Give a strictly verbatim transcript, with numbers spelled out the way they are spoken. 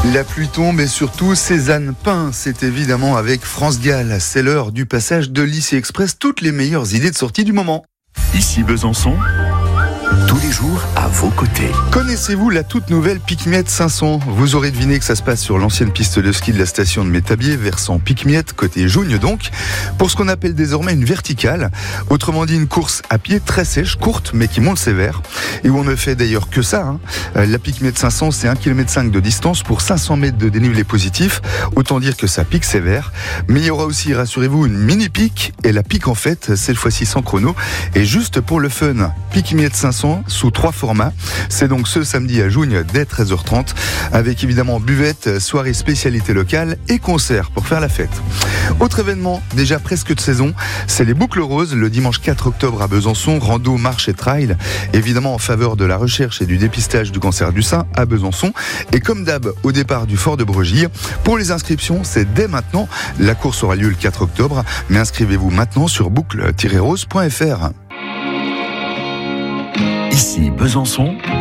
La pluie tombe et surtout Cézanne peint, c'est évidemment avec France Gall. C'est l'heure du passage de l'I C Express, toutes les meilleures idées de sortie du moment. Ici Besançon, tous les jours à vos côtés. Connaissez-vous la toute nouvelle Piquemiette cinq cents ? Vous aurez deviné que ça se passe sur l'ancienne piste de ski de la station de Métabier, versant Piquemiette, côté Jougne donc, pour ce qu'on appelle désormais une verticale. Autrement dit, une course à pied très sèche, courte, mais qui monte sévère. Et où on ne fait d'ailleurs que ça. Hein. La Piquemiette cinq cents, c'est un virgule cinq kilomètre de distance pour cinq cents mètres de dénivelé positif. Autant dire que ça pique sévère. Mais il y aura aussi, rassurez-vous, une mini-pique. Et la pique, en fait, cette fois-ci sans chrono. Et juste pour le fun, Piquemiette cinq cents sous trois formats. C'est donc ce samedi à Jougne dès treize heures trente, avec évidemment buvette, soirée spécialité locale et concert pour faire la fête. Autre événement, déjà presque de saison, c'est les Boucles Roses, le dimanche quatre octobre à Besançon, rando, marche et trail, évidemment en faveur de la recherche et du dépistage du cancer du sein à Besançon. Et comme d'hab, au départ du Fort de Breugir, pour les inscriptions, c'est dès maintenant. La course aura lieu le quatre octobre, mais inscrivez-vous maintenant sur boucle tiret rose point f r. Ici Besançon,